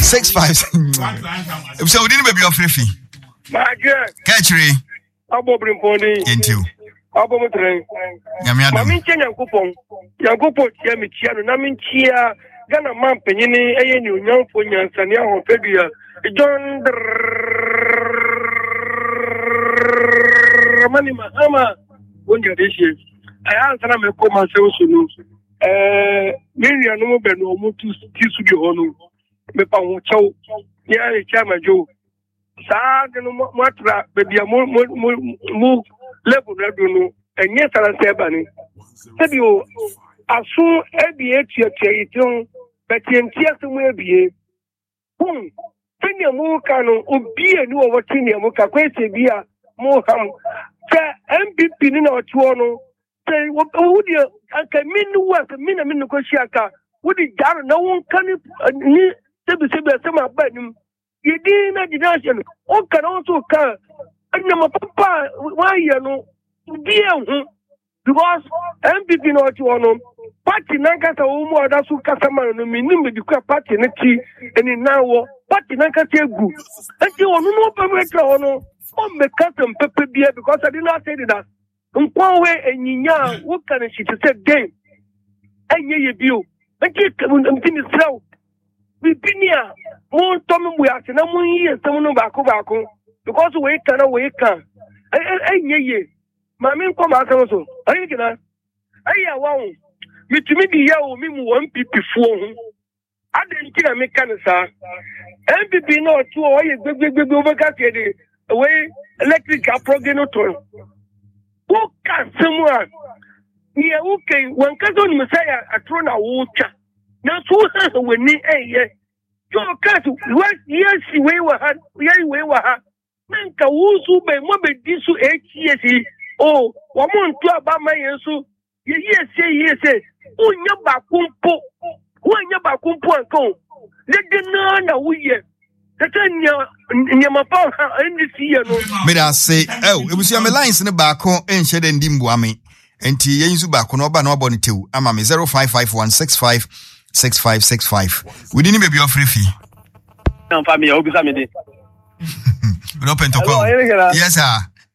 So we didn't be your free. Catch me. Abo brimponi. Into. Abo mutre. Mami chen yankopon. Yankopon tia mi tia no na mi tia Gana man penyini eye ni onyanfo nyansane ahofedua. John Mani Mahama wonja deshi. Aya ansana me ko ma se osunu. Miri anu mo be no mo tu studio honu. Me pa wo chaw. Ya e chama jo. Saa de no mo atra be bia mo level na do no enye sara se ba ni. Sebi o aso ebie tiatia iton betientia so mo ebie. Tinia mo ka no obi ani wo tinia mo ka kwese bia mo ham. Ka MPP ni na otuo no say wodi aka minu wa ka minu ko shiaka wodi jar na won kan ni sebi asema ba nim yidi na generation o kan o so ka anna papa wa ye no bi hu because MPP no otuo no party na kasa wo mu oda so kasa man no minim bi kwa party ne ti eni nawo party na kasa egu enti wonu no pa metra wono o me kasa mpepe bia because I did not say that nkwanwe enyinya wo kan shi to say game enye ye bio enti mtini sraw bibinia mo to me bu ase na mo yi esem no baako because we kan enye ye ma me nkwa ma asem so ayi kina ayi awu mitumi bi ya o mi mu 1PP fo ho adenti na me kan sa MPP no to o ye gbegbe obeka ke de we electric aprogeno to who can someone yeah okay when kazo ni messiah atrona wucha na so we ni eye so kazo yes we were ha nanka wusu be mo be disu HCC oh wo mo ntu aba ma yesu ye unya ba kumpo anko le na wuye Meda say, oh, it was your lines in the back home and shed and dimbuami. And Tienzu back on Oba no bonitu. Amami 0551656565. We didn't be your free fee. No, family, Open to call. Yes, sir.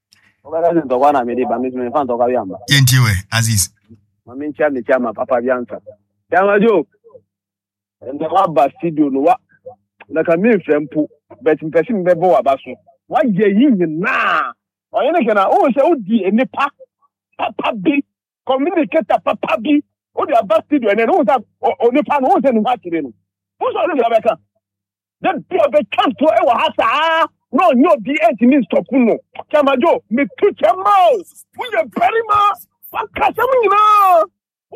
Yentiwe, Aziz. Mamin Chama, Papa Bianca. Yamajo. And the Rabba Studio, no. Like a mean friend, but in person, Bebo Abaso. Why ye na? Or any can I always say, any Papa B, communicate Papa B, or the Abastido, and then all that, or the pan was in Martin. Who's already Rebecca? Then poor the camp to our house. No, the end means Tokuno. Chamajo, me put your mouth. We are very much. What Casamina?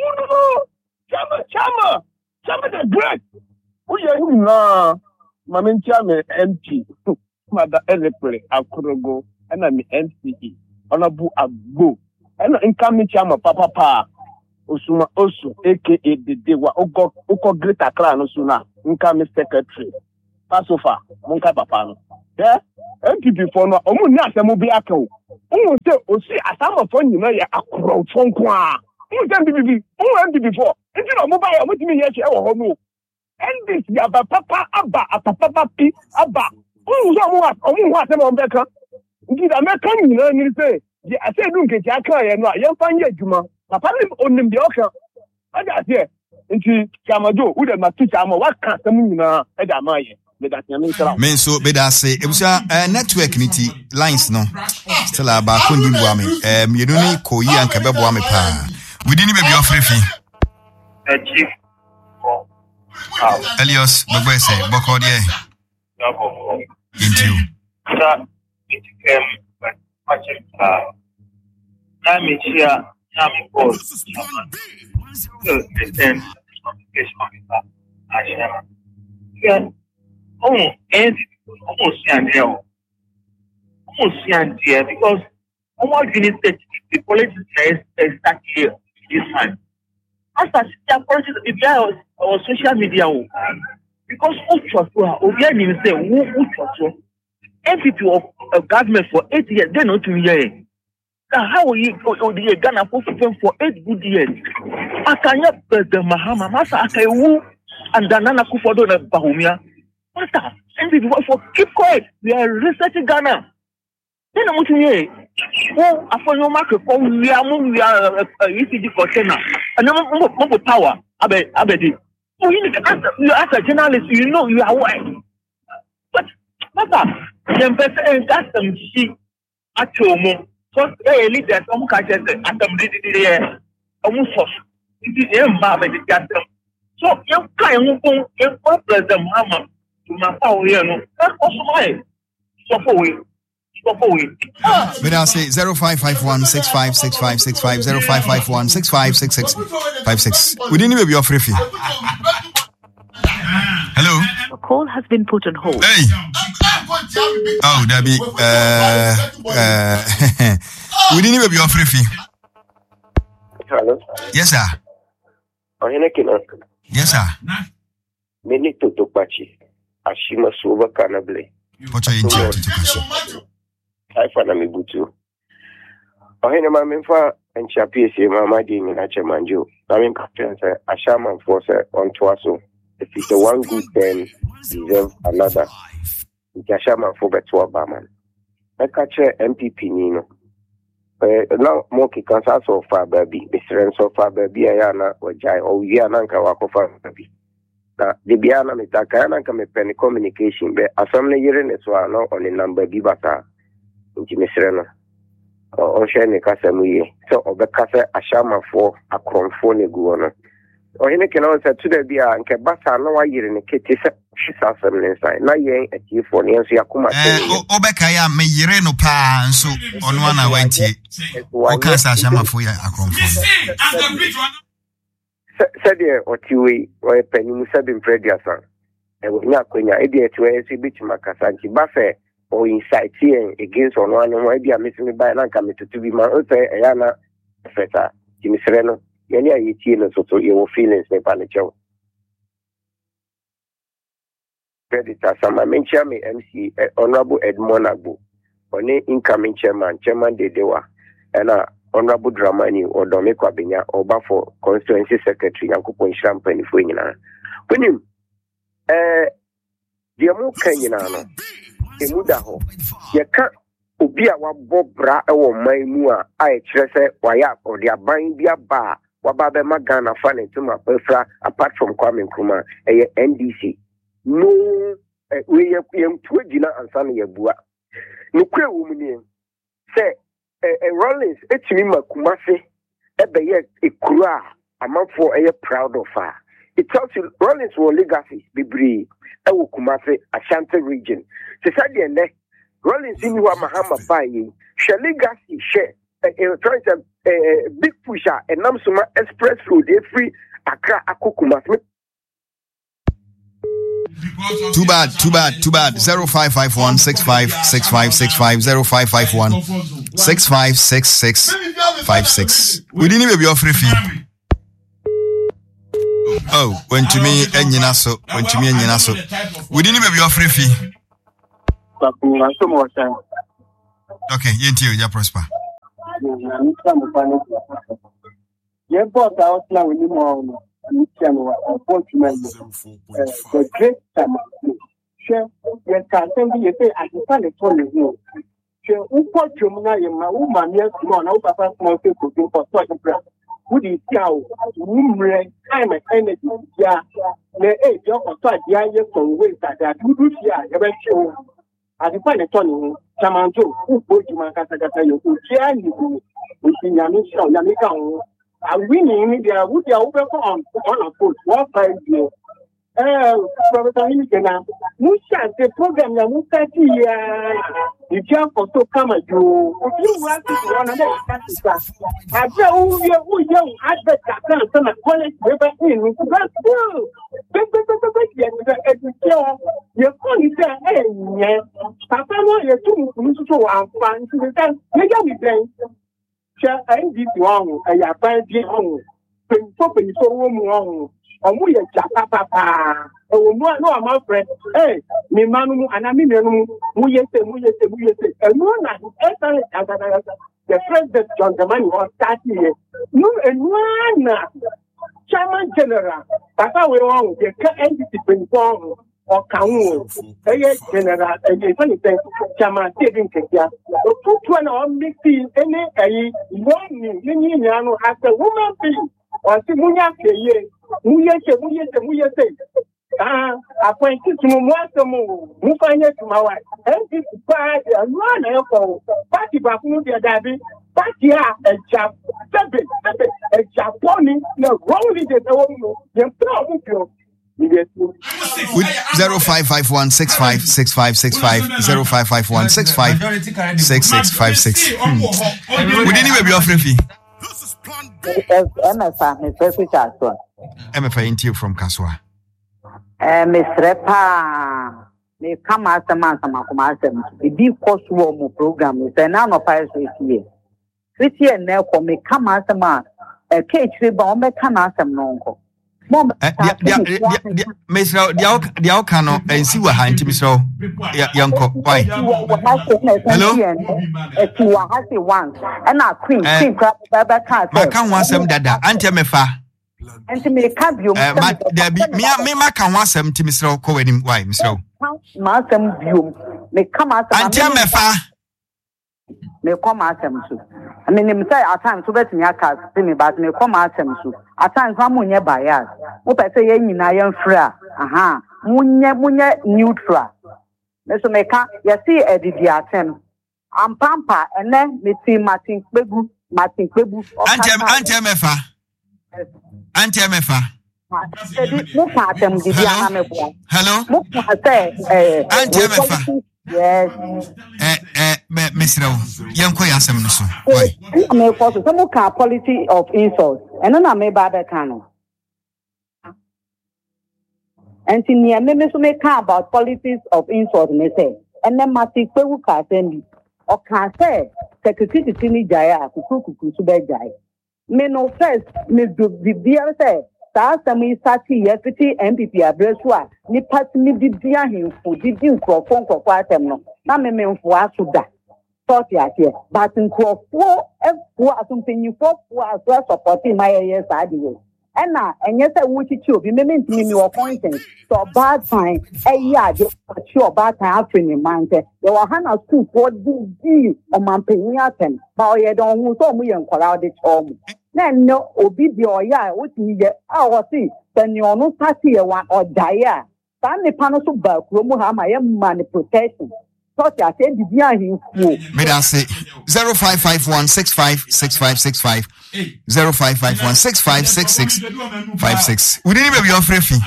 Chama the great. We are na. Mamin Chame MP, Mother Electric, Akurogo, and I'm NCE, Honorable Ago, and incoming Chama Papa, Osuma Osu, aka the Dewa, Oko Greater Clan Osuna, incoming secretary, Pasofa, Monka Papa. Yeah, MPP for no, Omunasa Mobiako. Say, as I'm a phone, you know, a crowd phone qua. Who MPP for? It's not mobile, what do you mean? Yes, oh, and this Yaba Papa Abba, Papa P Abba. Who was on Becca? Did American, you know, you say, I said, look at Jacka and you'll find your Juma. Papa on the Yoka. I got here. And she Chamado, who the Matama, what can't the moon at Amaya? Men so beda say it was a network niti lines no still about kundi buame you don't need koyi and kabe buame pa we didn't be your free fee chief Elios Bogwese Boko die into sir it came but watching nami chia nami boss so then communication officer and almost because almost the politics is stuck here this time. After the politics, if you our social media, because we are even say who MPP of government for 8 years, they're not 2 years. How will you the Ghana for 8 good years? I can't the Mahama Masa Akayu and Danana Kufodo Bahumia. Master, NPP for keep quiet. We are researching Ghana. Then I'm watching here. Oh, I follow no market for we are ECG container. And no power. Abedi. Oh, you as a journalist, you know you are white. But Master, the person and that's some shit at home. So leaders some catches at them there. Almost it is a so you can't go President Mama to my power here. No, that's also why. Stop away. But I'll say 0551 6565 65 0551 6566 56. We didn't even be offering fee. Hello. The call has been put on hold. Hey. Oh, Debbie. We didn't even be offering fee. Hello. Yes, sir. Yes, sir. Many to Topachi. Ashima Suva Canable. What are you into to I found a mibutu. I had a mamma and Chapies, Mamma Ding and Achamanjo. I mean, Captain, a shaman force on Twasso. If it's a one good then deserve another. It's a shaman for Betua Baman. I catch a MPP Nino. Now, Moki can also far baby, Mr. So far baby, Ayana or Jai or Yananka Wakofa baby. The Biana Mitakana come a penny communication, but a family year in a swallow on a number Bibata. Mr. Or Shani Casamuye, so of the Casa Ashama for a conforme guana. Or he can also to the Bia and Cabasa no year in a kitty, she's awesome inside. Now, ye at you for Nancy Akuma. Obekaya me Yereno pa, and so on one I went here. Okay, Ashama for ya a conforme. Said or two or a penny Musabin Prediasan. And when Yakunya, idiot to a bit Macasanti Buffet. Or inside here against on one and why they are missing by an coming to be my own Ayana Feta, Jimmy Sereno, any idea so your feelings may panic. Predator, some I mention me MC Honorable Edmond Agbo, or name incoming chairman De Dewa, and Honorable Dramani or Domeko Abenya or Bafo Constituency Secretary Yankupon Champagne Fuina. When you the Amu Kanyana. Emudaho. Ye can't be our bobra or my mua. I trust why or their buying their bar. Wababe Magana fan to my perfra apart from Kwame Nkrumah, a NDC. No, we have Twigina and Sunny Abua. No queer woman say a Rollins, it's me, Makumasi, a kura, a month for a proud of her. It tells you Rollins were legacies, Bibri, Kumasi, Ashanti region. Society and Rollins in Mahama buying, share legacy, share trying to big pusher, and Namsuma Express Road, free Accra Akukumas. Too bad. 0551 6565 65 0551 6566 56. We didn't even be offering fee. Oh, when to me and Yanaso. We didn't even be offering fee. Okay, you prosper. Yeah, but I was now with him on the great time. Share, yes, I can be a pay at the planet for you. Share, who put your money in my woman, yes, no, papa, small people for such a press. Would you tell women, I'm an energy, yeah, the age of a young from ways that you do here, eventually. At the point of Tony, Samanjo, who put you my Casagata, you could share you with the Yamika. I'm winning India, would you open on a foot, 1 5 years? Professor Hinikena, Musha, the program, Yamuka, you can't also come at you. You want to run another class. I tell you, young advert, some college, river in, that's true. You're calling that, hey, Papa, you're too so I'm fine to the time. You playing. I did wrong, I have find you wrong. When so wrong. We are Papa. Oh, no, I'm my friend. Hey, me manu, and I mean, we say, and one the president John Dramani was 30 years. No, and one chairman general. Papa, we wrong, the entity been wrong. or Kawu, General, and you funny thing, Chama, saving Katia. To an on big thing, any one, you as a woman being, or Simuya, Muya say. Appointed to Momo, Mufanya to my wife, and this bad and run for Party Bafudia Daddy, Patia, a chap, a Japoni, no wrong with the problem. 0551 65 65 65 0551 65 66 56. We didn't even be offering fee. MFA into from Kaswa. Mr. Pa, may come as a man, some a deep cost warm program is an hour of 5 years. 3 years now, may come as a man, a cage rebound, may come as a nonco. Miss the Alcano and see what I'm to young cop. Why? Hello? If you are happy once, and our queen, I can't want some dada, Auntie Mefa. And to me, can't you? There be me, my can want some to Miss Rowe, him, why, Miss Rowe? Marsam view may come as Auntie Mefa. May come as them too. I mean, at times, to bet me a cast, but may come as them too. At times, I'm nearby us. What I say in iron fra, Munya neutral. Mr. Maker, you see, Eddie attempt. I'm Pampa, and then me see Martin Bebu. Auntie Mefa. Auntie Mefa. Hello? Auntie Mefa. Yes. Miss Rowe, young Koyasam. Why? May force some policy of insult, and then I may buy the canon. And in the members who make about politics of insult, may say, and then Mati Pewuka assembly, or can say, Secretary Tini Jaya, Kuku Subejai. May no first, Miss Bibia say. Sami Sati Deputy MPP Abreswa, ni part me Bibia him for Bibin Crofon for Quatemno, Namem for Asuda. Thought ya here, but in Crofo, F4 something you for as well supporting my yes idea. And now, and yes, I would you be meant to me your appointment. So bad time, a year, sure bad time in mind. There were Hannah school for D on Mampiniatem, but you don't want so many crowded home. Then no obibio ya what me our see then you no party one or dia stand the panel so back romo man protection so I said the him me da say 0551 65 65 65 0551 65 66 56 we didn't be offering fee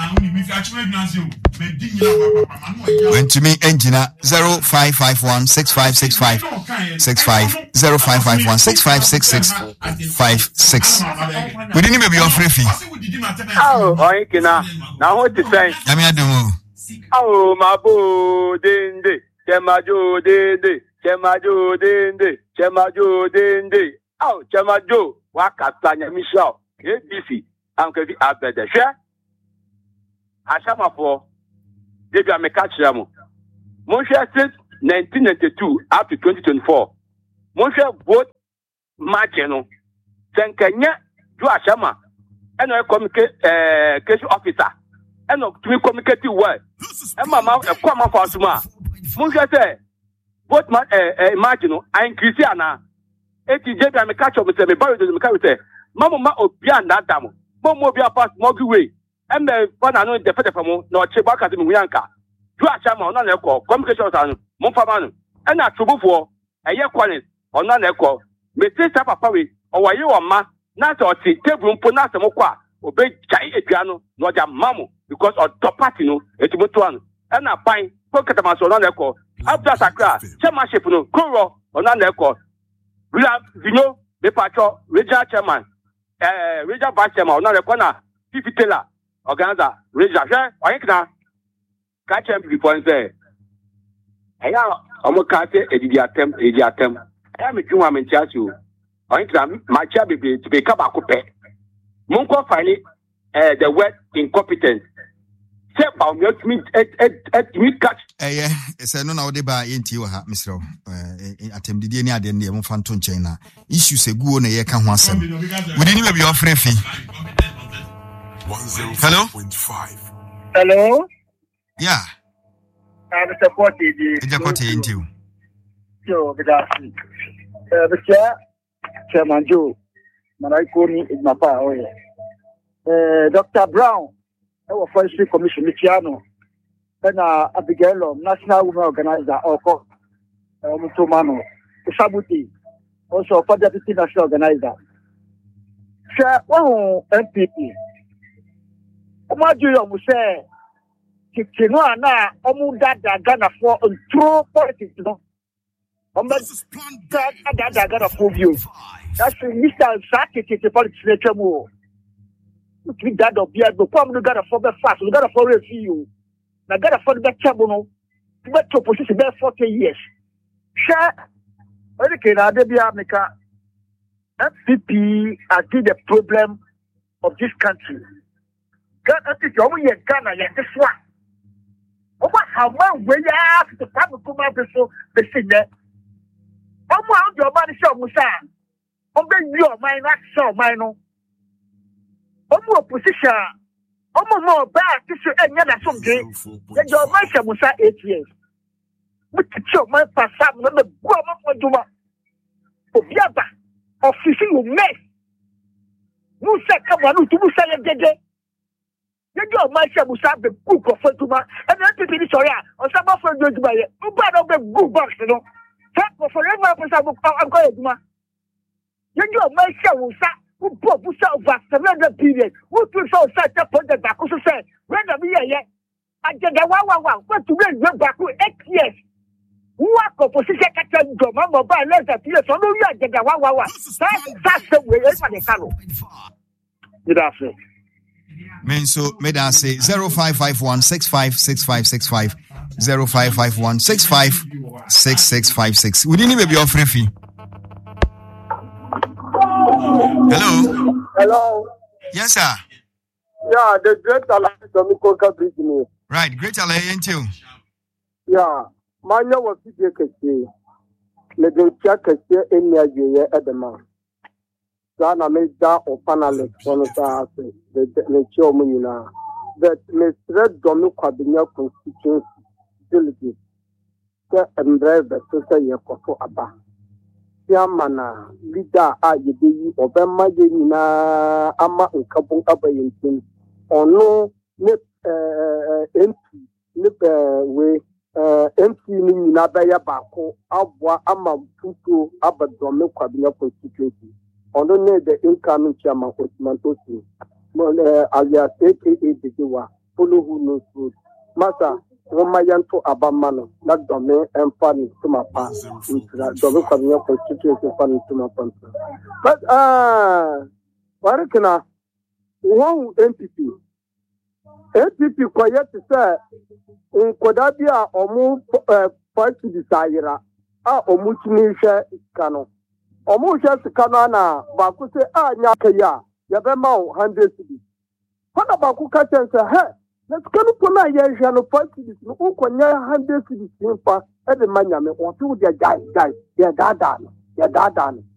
when to me engine 0551 65 65 65 0551 65 66 56 we didn't be offering fee oh now what to say I mean I don't oh my boo dinde Chemajo dinde Chemajo dinde Chemajo dinde oh Chemajo wakatanya Michelle ABC Uncle Abede share Ashamafo Debi Amekachi mo Monshe since 1992 up to 2024 Monshe vote margin Senkenya do Ashama and I communicate case officer and to me communicate well and mama come for Asuma Monshe say vote margin I increase ana eti Debi Amekachi me say me borrow me carry say mama obia na dam mo obia pass mogi way and then one I know the federal no chebaka to Muyanka. Do a chama on an echo, communications and Monfamano, and a trouble for a year quality on an echo. May say Sapa Pawi, or you or ma, not or tea, table, Ponasa Moqua, obey Jai Epiano, not a mammo, because of Topatino, a Timutuan, and a pine, Pocatamas on an echo. After Sakra, Chairmanship, no, Kuro on an echo. Vino, the patrol, Regional Chairman, Regional Vice Chairman on an corner, Fifi Taylor. Organizer, Ranger, I think now catch him before and say, I am a cat, a attempt. I am a human in charge. I think my chair be to be Kabakupe. Munko finally, the word incompetent. Say about me catch. Yeah, it's a no now deba into you, Mr. Attempt the DNA, then the Monfanton China. Issues a good on a year can once. We didn't even be offering fee. Hello? Hello? Yeah. Mr. Forty, Eja kote into you. So, Mr. Chairman Joe, Manaikoni is my power. Dr. Brown, our Forestry Commission, Michiano, and Abigail, National Women Organizer, or Mutomano, Sabuti, also for Deputy National Organizer. Sir, one MPP. What do you say? Kikino na omudada Ghana for true politics, no. Omudada Ghana for view. That's Mr. Saki politics nature more. We that of the problem Ghana for the fast, we got for you. Now Ghana for the chabono, but to position there 40 years. Sure, okay, now they be America. FPP are the problem of this country. Ghana is only Ghana, this one. How long will you have to come to my vessel? The singer. Your body show Musa. Your mind, not so minor. More position. More bad tissue and yet some day. Then your mind Musa 8 years. With the show, my past, the woman for Duma. Obiaba, official mess. Musa, come on, to Musa and Dede. You go my Musa the book of Fatuma, and then to finish or some of them do by it. Who bought up the book box, you know? For forever, I'm going to do. You go my Musa, who bought Musa over 700 period, who took so such a point that Baku said, when I be here, I did a wow, what to win Baku 8 years. What opposition can go, Mamma, by less than years, so no, you are the wow. That's the way they can. Good afternoon. Men so made us say 0551 656565 0551 656656. We didn't even be offering fee. Hello. Hello. Yes, sir. Yeah, the Great Alliance Dominical Bridge. Right, Great Alliance too. Yeah, Manya was the let them check in your at the man. Sana made that or panelist one of the Chomina that Mr. Dominic Cabinet constituency delegate and brave the sister Yakoto Abba. Yamana, leader, I or Bemma Ama and Kabu Abayintin or no nip way empty Nabaya Bako, Abwa Ama Putu Abba Dominic Cabinet constituency. On the incoming chairman Osman Tosi, alias AKA Bijiwa, follow who knows food. Masa, Romayanto Abamano, not domain and funny to my past, Domin Cabinet constituency funny to my country. But, what can I? One MPP. MPP quiet to say, in Kodabia or move fight to desire, or Mutinisha Cano. Omusha Kanana, Baku say, Nyakaya, Yabema, 100 cities. What about Kuka say, hey, let's go to Puna Yajano 5 cities, no one 100 cities in for every man, or two their guys, their dadan.